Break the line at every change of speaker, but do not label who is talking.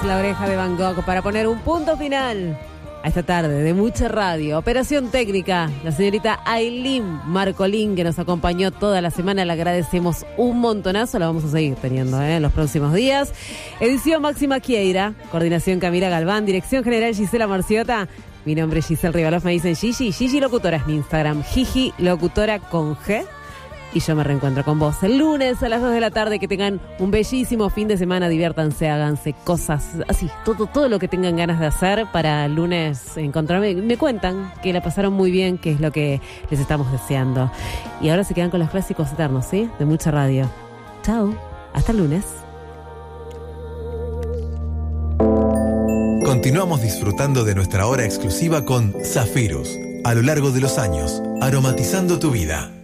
La Oreja de Van Gogh para poner un punto final a esta tarde de mucha radio. Operación técnica, la señorita Ailín Marcolín, que nos acompañó toda la semana. Le agradecemos un montonazo, la vamos a seguir teniendo en los próximos días. Edición Máxima Quieira, coordinación Camila Galván, dirección general Gisela Marciota. Mi nombre es Giselle Rivalov, me dicen Gigi. Gigi Locutora es mi Instagram, Gigi Locutora con G. Y yo me reencuentro con vos el lunes a las 2 de la tarde. Que tengan un bellísimo fin de semana. Diviértanse, háganse cosas así. Todo lo que tengan ganas de hacer para el lunes encontrarme. Me cuentan que la pasaron muy bien, que es lo que les estamos deseando. Y ahora se quedan con los clásicos eternos, ¿sí? De mucha radio. Chao. Hasta el lunes.
Continuamos disfrutando de nuestra hora exclusiva con Zafirus. A lo largo de los años, aromatizando tu vida.